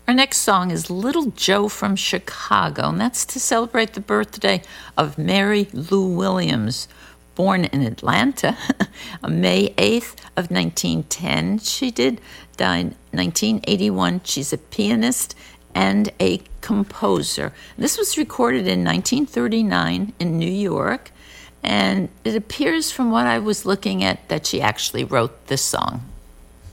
Our next song is Little Joe from Chicago, and that's to celebrate the birthday of Mary Lou Williams, born in Atlanta on May 8th of 1910. She did die in 1981. She's a pianist and a composer. This was recorded in 1939 in New York, and it appears from what I was looking at that she actually wrote this song.